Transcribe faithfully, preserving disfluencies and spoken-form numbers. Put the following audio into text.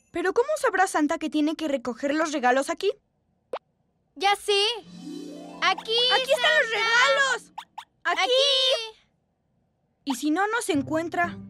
Pero ¿cómo sabrá Santa que tiene que recoger los regalos aquí? ¡Ya sé! ¡Aquí! ¡Aquí están los regalos! ¡Aquí! ¡Aquí! ¿Y si no nos encuentra?